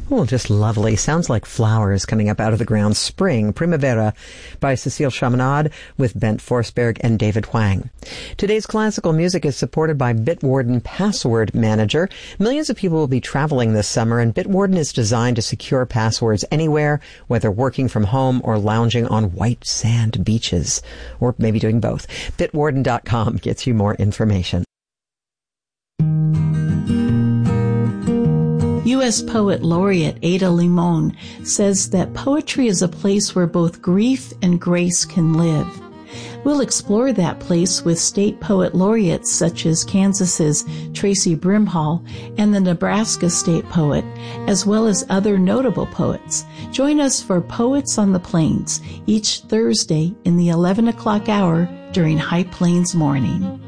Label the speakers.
Speaker 1: Oh, just lovely. Sounds like flowers coming up out of the ground. Spring, Primavera, by Cecile Chaminade with Bent Forsberg and David Huang. Today's classical music is supported by Bitwarden Password Manager. Millions of people will be traveling this summer, and Bitwarden is designed to secure passwords anywhere, whether working from home or lounging on white sand beaches, or maybe doing both. Bitwarden.com gets you more information.
Speaker 2: U.S. Poet Laureate Ada Limon says that poetry is a place where both grief and grace can live. We'll explore that place with state poet laureates such as Kansas's Tracy Brimhall and the Nebraska state poet, as well as other notable poets. Join us for Poets on the Plains each Thursday in the 11 o'clock hour during High Plains Morning.